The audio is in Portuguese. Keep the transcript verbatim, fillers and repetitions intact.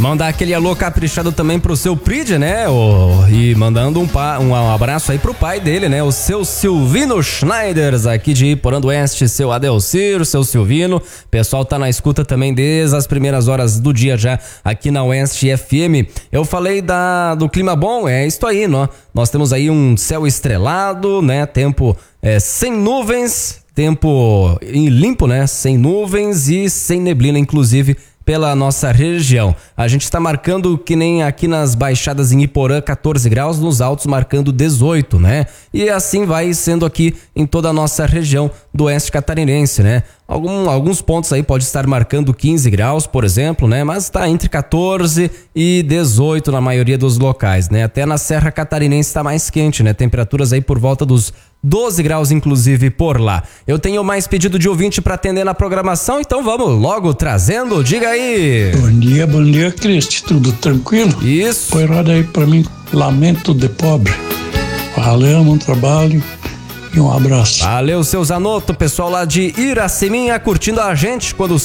Mandar aquele alô caprichado também pro seu Pride, né? O, e mandando um, pa, um abraço aí pro pai dele, né? O seu Silvino Schneiders, aqui de Iporã do Oeste, seu Adelcir, seu Silvino. O pessoal tá na escuta também desde as primeiras horas do dia já aqui na Oeste F M. Eu falei da, do clima bom, é isso aí, não? Nós temos aí um céu estrelado, né? Tempo é, sem nuvens, tempo limpo, né? Sem nuvens e sem neblina, inclusive, pela nossa região. A gente está marcando que nem aqui nas baixadas em Iporã, catorze graus, nos altos marcando dezoito, né? E assim vai sendo aqui em toda a nossa região do oeste catarinense, né? Algum, alguns pontos aí pode estar marcando quinze graus, por exemplo, né? Mas está entre catorze e dezoito na maioria dos locais, né? Até na Serra Catarinense está mais quente, né? Temperaturas aí por volta dos doze graus, inclusive, por lá. Eu tenho mais pedido de ouvinte para atender na programação, então vamos logo trazendo. Diga aí. Bom dia, bom dia, Cristi. Tudo tranquilo? Isso. Põe roda aí para mim. Lamento de pobre. Valeu, bom trabalho e um abraço. Valeu, seu Zanotto, pessoal lá de Iraceminha curtindo a gente quando